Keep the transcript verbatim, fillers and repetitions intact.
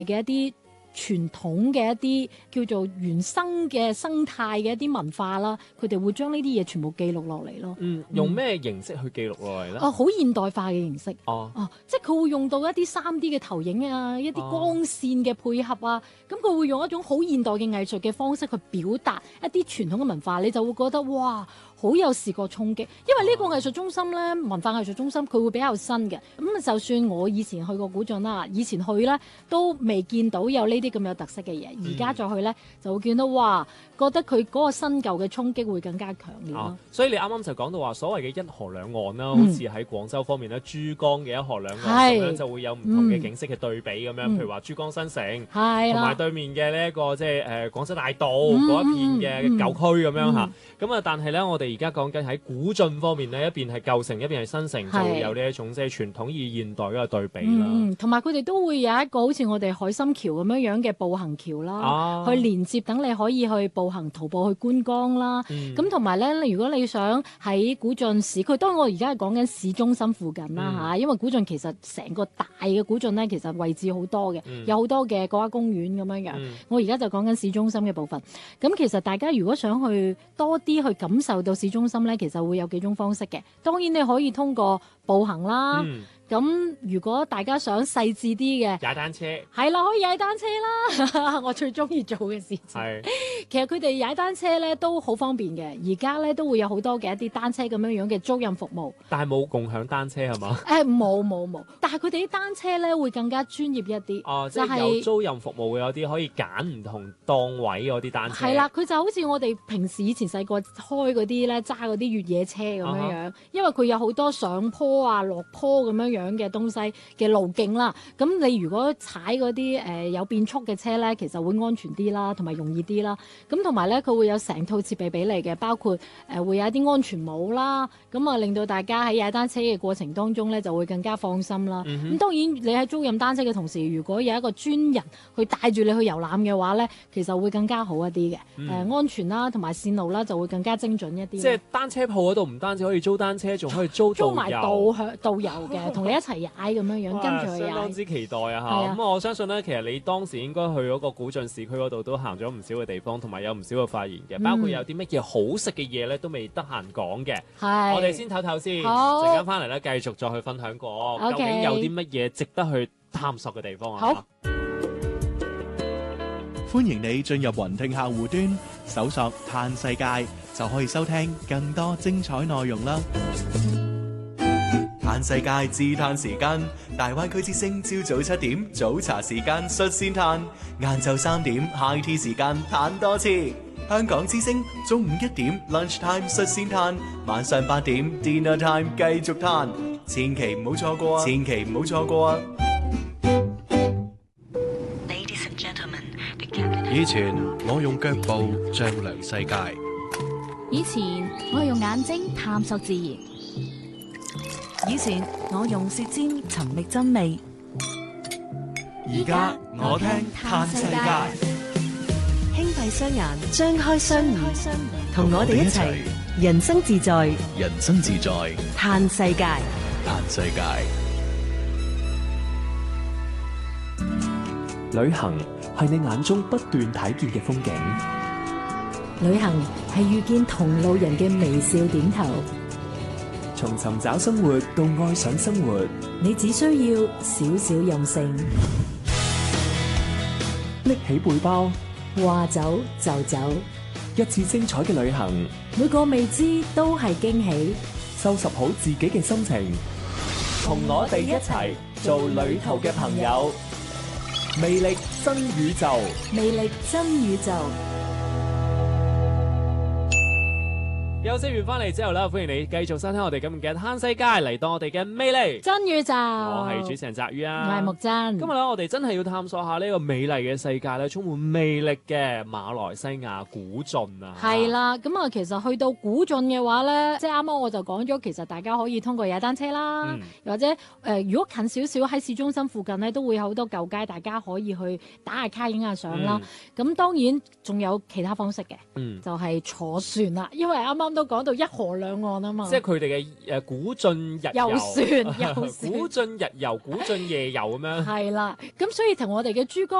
嘅一啲傳統嘅一啲叫做原生嘅生態嘅一啲文化啦，佢哋會將呢啲嘢全部記錄落嚟咯。 嗯，用咩形式去記錄落嚟咧？ 哦，好現代化嘅形式。 哦， 哦，即係佢會用到一啲三 D 嘅投影啊，一啲光線嘅配合啊，咁佢、哦、會用一種好現代嘅藝術嘅方式去表達一啲傳統嘅文化，你就會覺得哇，好有視覺衝擊。因為呢個藝術中心咧，文化藝術中心佢會比較新嘅。咁就算我以前去過古晉啦，以前去咧都未見到有呢啲咁有特色嘅嘢，而家再去咧就會見到哇，覺得佢嗰個新舊嘅衝擊會更加強烈咯、 啊。所以你啱啱就講到話所謂嘅一河兩岸啦， 嗯、 好似喺廣州方面咧，珠江嘅一河兩岸咁樣就會有唔同嘅景色嘅對比咁樣，嗯、譬如話珠江新城，同埋對面嘅呢一個即係誒廣州大道嗰、嗯、一片嘅舊區咁樣嚇。咁啊、嗯，但係咧，我哋而家講緊喺古晉方面咧，一邊係舊城，一邊係新城，就會有呢一種即係傳統與現代嗰個對比啦。嗯， 同埋佢哋都會有一個好似我哋海心橋咁樣樣嘅步行橋啦，啊、去連接等你可以去步行徒步去觀光啦。咁同埋咧，如果你想喺古晉市區，當然我而家係講緊市中心附近啦嚇，嗯、因為古晉其實成個大嘅古晉咧，其實位置好多嘅，嗯、有好多嘅國家公園咁樣樣。嗯、我而家就講緊市中心嘅部分。咁其實大家如果想去多啲去感受到市中心咧，其實會有幾種方式嘅。當然你可以通過步行啦。嗯咁如果大家想細緻啲嘅， 踩單車係啦，可以踩單車啦。我最中意做嘅事情。 係其實佢哋踩單車咧都好方便嘅，而家咧都會有好多嘅一啲單車咁樣樣嘅租賃服務。 但係冇共享單車係嘛？ 誒冇冇冇，但係佢哋啲單車咧會更加專業一啲。 哦，即係有租賃服務嘅，有啲可以揀唔同檔位嗰啲單車。 係啦，佢就好似我哋平時以前細個開嗰啲咧，揸嗰啲越野車咁樣樣，uh huh. 因為佢有好多上坡啊、落坡咁樣樣嘅東西嘅路徑啦，咁你如果踩嗰啲誒有變速嘅車咧，其實會安全啲啦，同埋容易啲啦。咁同埋咧，佢會有成套設備俾你嘅，包括誒、呃、會有一啲安全帽啦，咁啊令到大家喺踩單車嘅過程當中咧就會更加放心啦。咁、嗯、哼當然你喺租賃單車嘅同時，如果有一個專人去帶住你去遊覽嘅話咧，其實會更加好一啲嘅，誒、嗯呃、安全啦，同埋線路啦就會更加精準一啲。 即係單車鋪嗰度唔單止可以租單車，仲可以租導遊，租埋導向導遊嘅，同你一齊踩咁樣樣，哇跟住去踩。相當之期待啊！嚇咁、啊嗯、我相信咧，其實你當時應該去嗰個古晉市區嗰度都行咗唔少嘅地方，同埋有唔少嘅發現嘅，包括有啲乜嘢好食嘅嘢咧，都未得閒講嘅。係是，我哋先唞唞先，陣間翻嚟咧繼續再去分享過，好究竟有啲乜嘢值得去探索嘅地方啊？好， 歡迎你進入雲聽客戶端，搜索嘆世界，就可以收聽更多精彩內容啦。嘆世界自嘆時間，大灣區之聲朝早七點早茶時間率先嘆，晏晝三點 high tea 時間嘆多次。香港之聲中午一點 lunch time 率先嘆，晚上八點 dinner time 繼續嘆，千祈唔好錯過啊！千祈唔好錯過啊！ 以前我用腳步丈量世界， 以前我用眼睛探索自然，以前我用舌尖尋覓真味， 而家我聽嘆世界。 輕閉雙眼，張開雙耳，同我哋一齊人生自在， 人生自在嘆世界， 嘆世界。 旅行係你眼中不斷睇見嘅風景， 旅行係遇見同路人嘅微笑點頭。 從尋找生活到愛上生活， 你只需要少少任性， 拎起背包， 話走就走， 一次精彩嘅旅行， 每個未知都係驚喜。 收拾好自己嘅心情，同我哋一齊做旅途嘅朋友。魅力真宇宙， 魅力真宇宙。 休息完翻嚟之後咧，歡迎你繼續收聽我哋今日嘅嘆世界，嚟到我哋嘅魅力真宇宙。 我係主持人澤宇啊， 我係木真。 今日咧，我哋真係要探索下呢個美麗嘅世界咧，充滿魅力嘅馬來西亞古晉啊。 係啦，咁啊，其實去到古晉嘅話咧，即係啱啱我就講咗，其實大家可以通過踩單車啦，嗯、或者誒、呃，如果近少少喺市中心附近咧，都會有好多舊街，大家可以去打下卡、影下相啦。咁、嗯、當然仲有其他方式嘅，嗯、就係坐船啦，因為啱啱剛都講到一河兩岸啊嘛。 即係佢哋嘅誒古晉日遊， 遊船遊船古晉日遊、古晉夜遊咁樣。 係啦，咁所以同我哋嘅珠江